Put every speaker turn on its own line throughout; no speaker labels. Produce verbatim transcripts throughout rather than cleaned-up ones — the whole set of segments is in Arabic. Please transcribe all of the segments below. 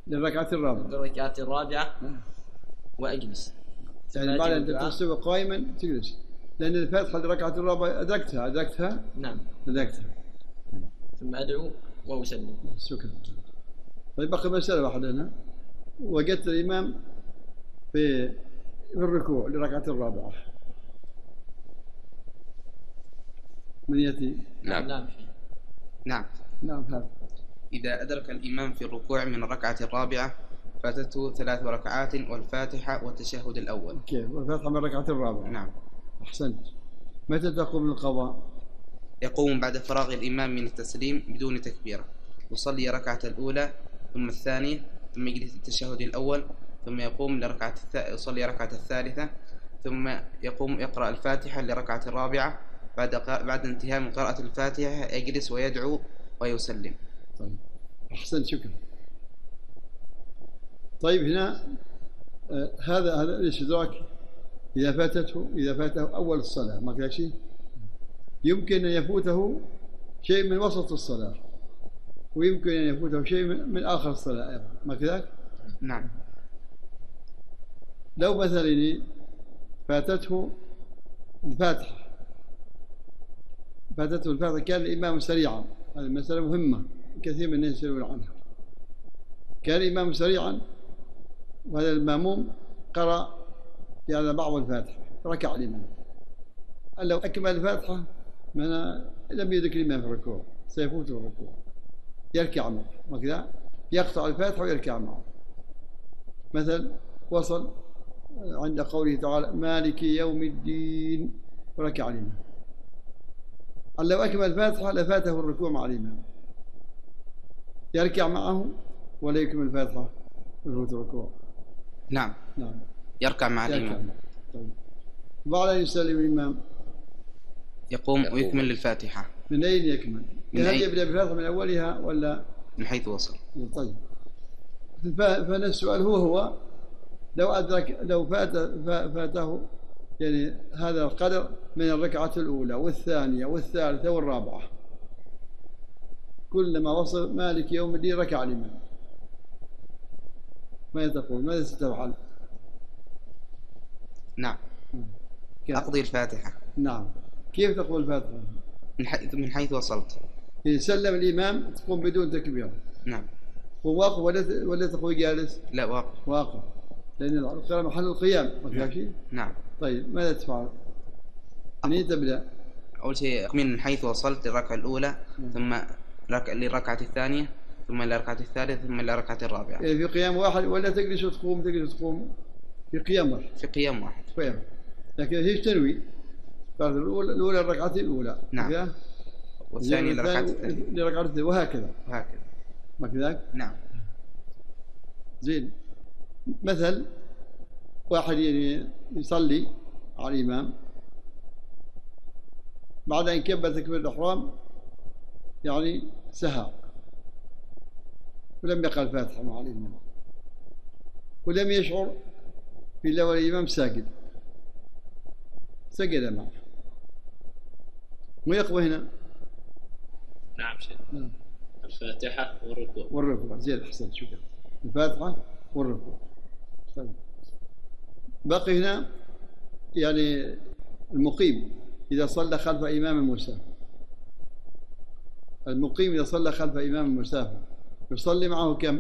للركعة الرابعة
للركعة الرابعة وأجلس.
يعني بعد أن تستوي قائما تجلس، لأن الفاتحة للركعة الرابعة أدركتها أدركتها
نعم
أدركتها
ثم أدعو وأسلم.
شكرا. طيب بقي مسألة واحدة هنا. وجدت الإمام في في الركوع للركعة الرابعة، من يأتي؟
نعم
نعم
نعم
نعم هذا.
إذا أدرك الإمام في الركوع من الركعة الرابعة فاتته ثلاث ركعات والفاتحة والتشهد الأول.
كيف؟ والفاتحة من الركعة الرابعة.
نعم.
أحسنت. متى تقوم من القضاء؟
يقوم بعد فراغ الإمام من التسليم بدون تكبيرة، يصلي ركعة الأولى ثم الثانية ثم يجلس التشهد الأول ثم يقوم لركعة الث... يصلي ركعة الثالثة ثم يقوم يقرأ الفاتحة لركعة الرابعة. بعد بعد انتهاء من قراءة الفاتحة يجلس ويدعو ويسلم.
طيب أحسنت شكرا. طيب هنا آه هذا هذا الاستدراك إذا فاتته إذا فاته أول الصلاة ما كان شيء، يمكن أن يفوته شيء من وسط الصلاة ويمكن أن يفوته شيء من, من آخر الصلاة أيضا، ما كذلك؟
نعم.
لو مثلا فاتته الفاتحة فاتته الفاتحة كان الإمام سريعا، هذه المسألة مهمة كثير من الناس يسألون عنها. كان الإمام سريعا وهذا المأموم قرأ يعني بعض الفاتحة ركع الإمام، لو أكمل الفاتحة من لم يدرك الإمام في الركوع سيفوته الركوع، يركع معه وكذا يقطع الفاتحة ويركع معه. مثل وصل عند قوله تعالى مالك يوم الدين وركع الإمام، لو أكمل الفاتحة لفاته الركوع مع الإمام، يركع معه ولا يكمل الفاتحة ويفوت الركوع.
نعم
نعم
يركع مع الإمام.
طيب بعد أن يسلم الإمام
يقوم ويكمل الفاتحة.
من أين يكمل؟ هل
أي...
يبدأ بالفاتحة من أولها ولا
من حيث وصل؟
طيب فنفس السؤال هو هو لو أدرك لو فات فاته يعني هذا القدر من الركعة الأولى والثانية والثالثة والرابعة، كلما وصل مالك يوم الدين ركع الإمام، ماذا تقول؟ ماذا ستفعل؟
نعم أقضي الفاتحة.
نعم. كيف تقول الفاتحة؟
من حيث من حيث وصلت.
إذا سلم الإمام تقوم بدون تكبير.
نعم.
وواقف ولا ولا تقوي جالس؟
لا واقف.
واقف لأن القيام محل القيام ما في شيء.
نعم.
طيب ماذا تفعل؟ منين تبدأ؟
أول شيء من حيث وصلت للركعة الأولى م. ثم رك... للركعة الثانية ثم للركعة الثالثة ثم للركعة الرابعة.
يعني في قيام واحد ولا تجلس وتقوم تجلس وتقوم؟ في قيام واحد.
في قيام واحد.
قيام. لكن هيش تنوي. الأولى الأولى الركعة الأولى.
نعم. والثانية للركعة الثانية.
للركعة الثانية وهكذا.
وهكذا.
ما كذاك؟
نعم.
زين. مثل واحد يعني يصلي على الإمام بعد أن كبر تكبير الإحرام يعني سهى ولم يقرأ الفاتحة مع الإمام ولم يشعر في لو الإمام ساجد سجد معه ويقوى هنا.
نعم شيخ.
نعم.
الفاتحة والركوع.
والركوع زين أحسن شكرا. الفاتحة والركوع. طيب. بقي هنا يعني المقيم إذا صلى خلف إمام المسافر، المقيم إذا صلى خلف إمام المسافر يصلي معه كم؟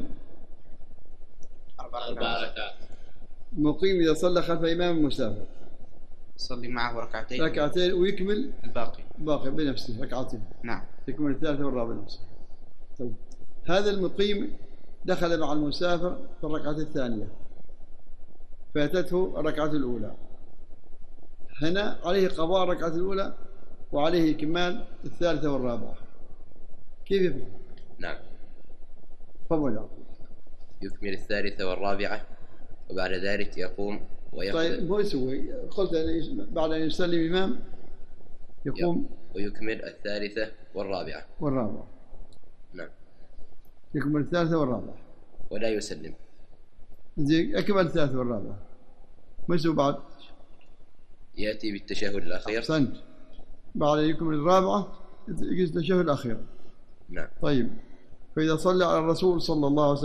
أربع ركعات.
المقيم إذا صلى خلف إمام المسافر
يصلي معه ركعتين
ركعتين ويكمل
الباقي
باقي بنفسه ركعتين.
نعم.
يكمل الثالثة والرابعة نفسه. طيب هذا المقيم دخل مع المسافر في الركعة الثانية فاتته الركعة الأولى، هنا عليه قضاء الركعة الأولى وعليه كمال الثالثة والرابعة، كيف يفعل؟
نعم.
تفضل.
يكمل الثالثة والرابعة وبعد ذلك يقوم ويقوم.
طيب مو يسوي؟ قلت بعد أن يسلم الإمام يقوم
ويكمل الثالثة والرابعة.
والرابعة.
نعم.
يكمل الثالثة والرابعة
ولا يسلم.
زين أكمل الثالثة والرابعة ما يسوي بعد؟
يأتي بالتشهد الأخير.
أحسنت. بعد يكمل الرابعة يجلس التشهد الأخير.
نعم.
طيب فإذا صلى على الرسول صلى الله عليه وسلم